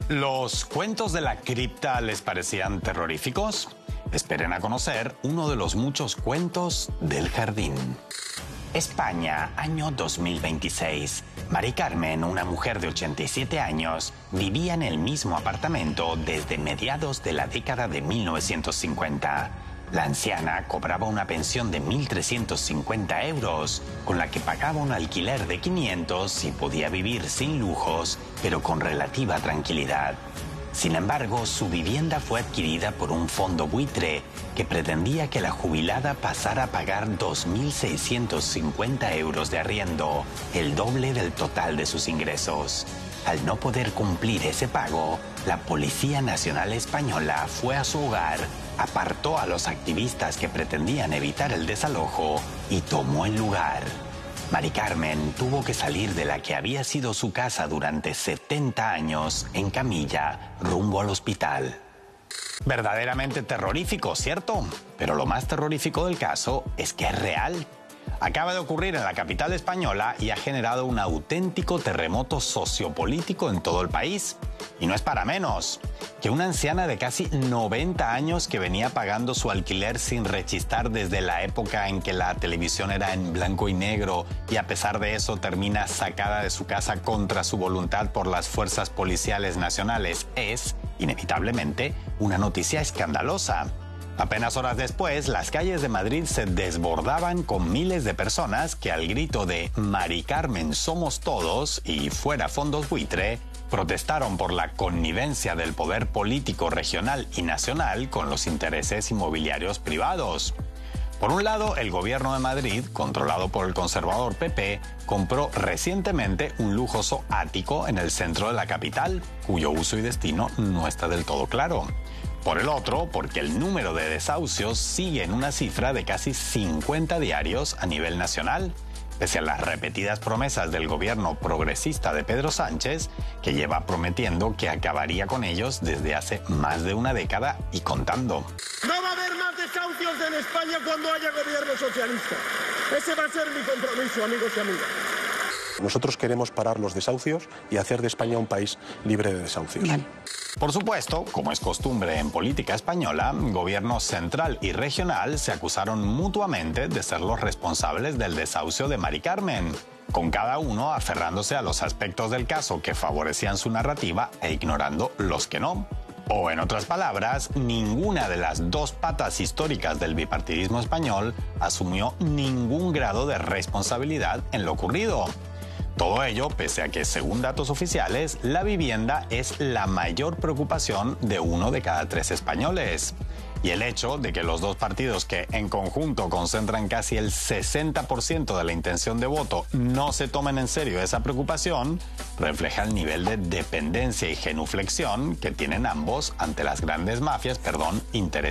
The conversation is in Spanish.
¿Los cuentos de la cripta les parecían terroríficos? Esperen a conocer uno de los muchos cuentos del jardín. España, año 2026. Mari Carmen, una mujer de 87 años, vivía en el mismo apartamento desde mediados de la década de 1950. La anciana cobraba una pensión de 1.350 euros, con la que pagaba un alquiler de 500 y podía vivir sin lujos, pero con relativa tranquilidad. Sin embargo, su vivienda fue adquirida por un fondo buitre que pretendía que la jubilada pasara a pagar 2.650 euros de arriendo, el doble del total de sus ingresos. Al no poder cumplir ese pago, la Policía Nacional Española fue a su hogar, apartó a los activistas que pretendían evitar el desalojo y tomó el lugar. Mari Carmen tuvo que salir de la que había sido su casa durante 70 años en camilla, rumbo al hospital. Verdaderamente terrorífico, ¿cierto? Pero lo más terrorífico del caso es que es real. Acaba de ocurrir en la capital española y ha generado un auténtico terremoto sociopolítico en todo el país. Y no es para menos, que una anciana de casi 90 años que venía pagando su alquiler sin rechistar desde la época en que la televisión era en blanco y negro y a pesar de eso termina sacada de su casa contra su voluntad por las fuerzas policiales nacionales es, inevitablemente, una noticia escandalosa. Apenas horas después, las calles de Madrid se desbordaban con miles de personas que al grito de Mari Carmen somos todos y fuera fondos buitre, protestaron por la connivencia del poder político regional y nacional con los intereses inmobiliarios privados. Por un lado, el gobierno de Madrid, controlado por el conservador PP, compró recientemente un lujoso ático en el centro de la capital, cuyo uso y destino no está del todo claro. Por el otro, porque el número de desahucios sigue en una cifra de casi 50 diarios a nivel nacional, pese a las repetidas promesas del gobierno progresista de Pedro Sánchez, que lleva prometiendo que acabaría con ellos desde hace más de una década y contando. No va a haber más desahucios en España cuando haya gobierno socialista. Ese va a ser mi compromiso, amigos y amigas. Nosotros queremos parar los desahucios y hacer de España un país libre de desahucios. Bien. Por supuesto, como es costumbre en política española, gobierno central y regional se acusaron mutuamente de ser los responsables del desahucio de Mari Carmen, con cada uno aferrándose a los aspectos del caso que favorecían su narrativa e ignorando los que no. O en otras palabras, ninguna de las dos patas históricas del bipartidismo español asumió ningún grado de responsabilidad en lo ocurrido. Todo ello pese a que, según datos oficiales, la vivienda es la mayor preocupación de 1 de cada 3 españoles. Y el hecho de que los dos partidos que en conjunto concentran casi el 60% de la intención de voto no se tomen en serio esa preocupación, refleja el nivel de dependencia y genuflexión que tienen ambos ante las grandes mafias, intereses